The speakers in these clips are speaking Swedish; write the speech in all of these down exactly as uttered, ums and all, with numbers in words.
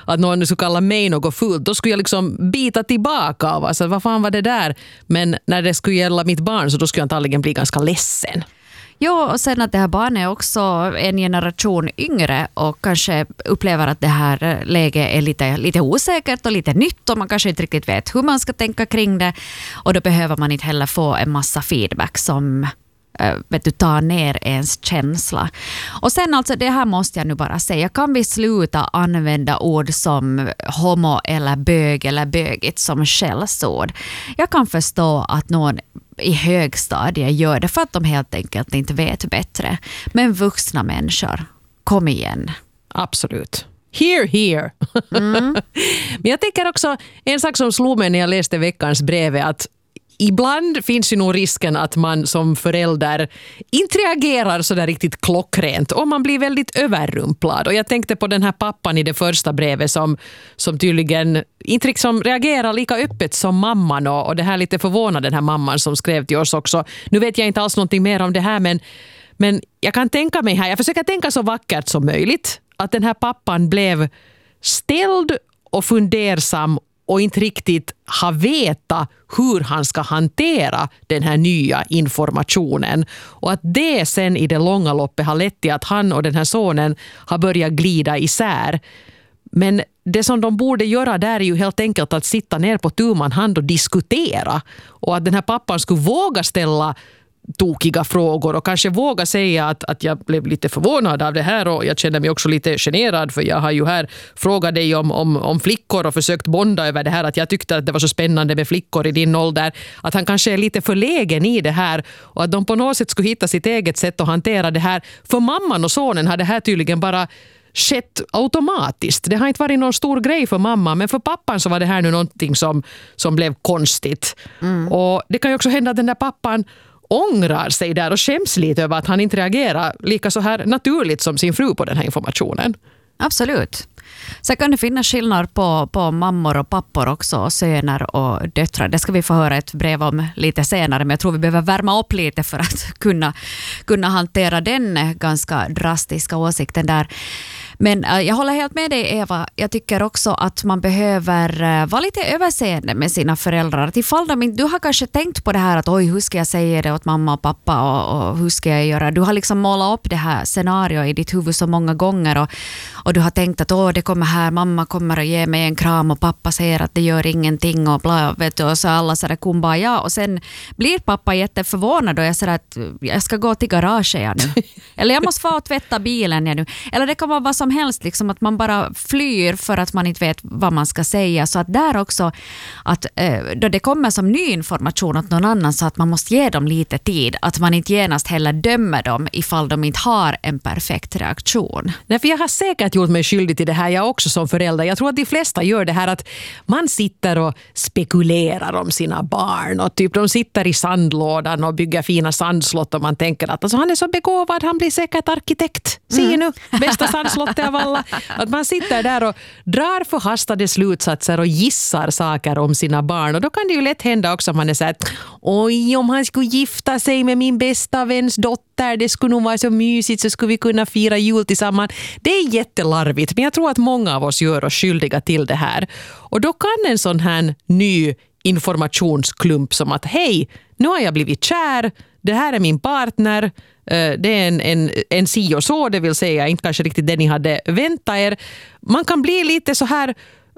att någon skulle kalla mig något fult, då skulle jag liksom bita tillbaka av alltså, vad fan var det där? Men när det skulle gälla mitt barn så då skulle jag antagligen bli ganska ledsen. Ja, och sen att det här barnet är också en generation yngre och kanske upplever att det här läget är lite, lite osäkert och lite nytt och man kanske inte riktigt vet hur man ska tänka kring det och då behöver man inte heller få en massa feedback som vet du, tar ner ens känsla. Och sen alltså, det här måste jag nu bara säga, kan vi sluta använda ord som homo eller bög eller bögigt som skällsord? Jag kan förstå att någon i högstadiet gör det för att de helt enkelt inte vet bättre. Men vuxna människor, kom igen. Absolut. Here, here. Mm. Men jag tänker också, en sak som slog mig när jag läste veckans brev är att ibland finns ju nog risken att man som förälder inte reagerar så där riktigt klockrent och man blir väldigt överrumplad. Och jag tänkte på den här pappan i det första brevet som, som tydligen inte liksom reagerar lika öppet som mamman och, och det här lite förvånade den här mamman som skrev till oss också. Nu vet jag inte alls någonting mer om det här men, men jag kan tänka mig här, jag försöker tänka så vackert som möjligt att den här pappan blev ställd och fundersam och inte riktigt har vetat hur han ska hantera den här nya informationen. Och att det sen i det långa loppet har lett till att han och den här sonen har börjat glida isär. Men det som de borde göra där är ju helt enkelt att sitta ner på tu man hand och diskutera. Och att den här pappan skulle våga ställa tokiga frågor och kanske våga säga att, att jag blev lite förvånad av det här och jag känner mig också lite generad för jag har ju här frågat dig om, om, om flickor och försökt bonda över det här att jag tyckte att det var så spännande med flickor i din ålder, att han kanske är lite förlägen i det här och att de på något sätt skulle hitta sitt eget sätt att hantera det här. För mamman och sonen har det här tydligen bara skett automatiskt. Det har inte varit någon stor grej för mamma, men för pappan så var det här nu någonting som, som blev konstigt. Mm. Och det kan ju också hända att den där pappan ångrar sig där och skäms lite över att han inte reagerar lika så här naturligt som sin fru på den här informationen. Absolut. Så kan det finnas skillnad på, på mammor och pappor också, och söner och döttrar. Det ska vi få höra ett brev om lite senare, men jag tror vi behöver värma upp lite för att kunna, kunna hantera den ganska drastiska åsikten där. Men äh, jag håller helt med dig, Eva. Jag tycker också att man behöver äh, vara lite överseende med sina föräldrar. Att ifall de inte, du har kanske tänkt på det här att oj, hur ska jag säga det åt mamma och pappa och, och hur ska jag göra? Du har liksom målat upp det här scenariot i ditt huvud så många gånger och, och du har tänkt att åh, det kommer här, mamma kommer att ge mig en kram och pappa säger att det gör ingenting och bla, vet du, och så alla sådär kumbaya. Och sen blir pappa jätteförvånad och jag säger att jag ska gå till garaget jag nu. Eller jag måste få och tvätta bilen jag nu. Eller det kan vara vad som helst, liksom att man bara flyr för att man inte vet vad man ska säga. Så att där också, att eh, då det kommer som ny information åt någon annan, så att man måste ge dem lite tid. Att man inte genast heller dömer dem ifall de inte har en perfekt reaktion. Nej, för jag har säkert gjort mig skyldig till det här, jag också som förälder. Jag tror att de flesta gör det här att man sitter och spekulerar om sina barn och typ de sitter i sandlådan och bygger fina sandslott och man tänker att alltså, han är så begåvad, han blir säkert arkitekt. Se mm. nu, bästa sandslottet av alla. Att man sitter där och drar förhastade slutsatser och gissar saker om sina barn. Och då kan det ju lätt hända också att man är så här, oj, om han skulle gifta sig med min bästa väns dotter, det skulle nog vara så mysigt, så skulle vi kunna fira jul tillsammans. Det är jättelarvigt, men jag tror att många av oss gör oss skyldiga till det här. Och då kan en sån här ny informationsklump som att hej, nu har jag blivit kär, det här är min partner, det är en, en, en si och så, det vill säga inte kanske riktigt det ni hade väntat er. Man kan bli lite så här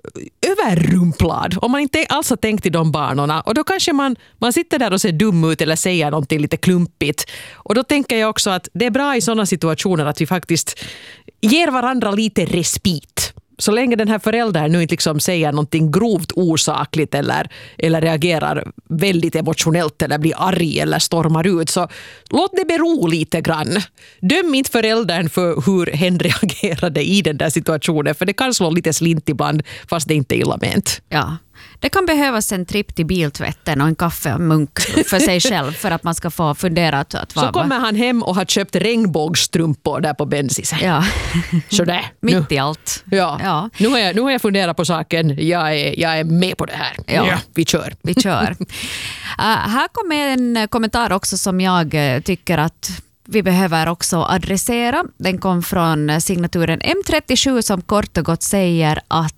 överrumplad om man inte alls har tänkt i de banorna. Och då kanske man, man sitter där och ser dum ut eller säger någonting lite klumpigt. Och då tänker jag också att det är bra i sådana situationer att vi faktiskt ger varandra lite respit. Så länge den här föräldern nu inte liksom säger någonting grovt osakligt eller, eller reagerar väldigt emotionellt eller blir arg eller stormar ut, så låt det bero lite grann. Döm inte föräldern för hur hen reagerade i den där situationen, för det kan slå lite slint ibland fast det inte är illa ment. Ja. Det kan behövas en tripp till biltvätten och en kaffe och munk för sig själv för att man ska få fundera att, att så kommer han hem och har köpt regnbågsstrumpor där på bensisen. Ja. Så där. Mitt i allt. Ja. Ja. Nu, har jag, nu har jag funderat på saken. Jag är, jag är med på det här. Ja. Ja, vi kör. Vi kör. uh, här kommer en kommentar också som jag uh, tycker att vi behöver också adressera. Den kom från signaturen M trettiosju som kort och gott säger att